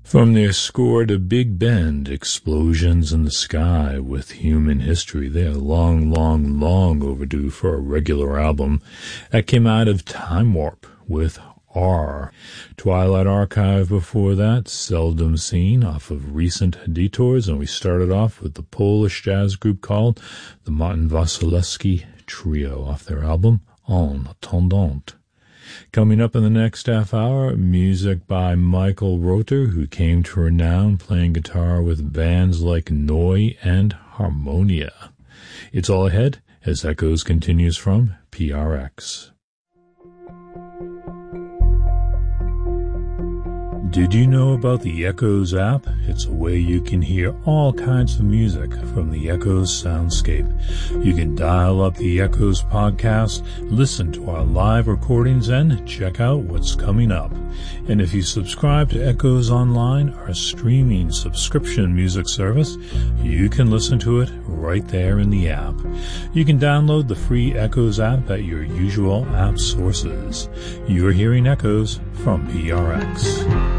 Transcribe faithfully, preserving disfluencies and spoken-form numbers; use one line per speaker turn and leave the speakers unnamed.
From their score to Big Bend, Explosions in the Sky with Human History, they are long, long, long overdue for a regular album. That came out of Time Warp with R. Twilight Archive before that, Seldom Seen off of Recent Detours, and we started off with the Polish jazz group called the Martin Wasilewski Trio off their album En Attendant. Coming up in the next half hour, music by Michael Rother, who came to renown playing guitar with bands like Neu! And Harmonia. It's all ahead as Echoes continues from P R X. Did you know about the Echoes app? It's a way you can hear all kinds of music from the Echoes soundscape. You can dial up the Echoes podcast, listen to our live recordings, and check out what's coming up. And if you subscribe to Echoes Online, our streaming subscription music service, you can listen to it right there in the app. You can download the free Echoes app at your usual app sources. You're hearing Echoes from P R X.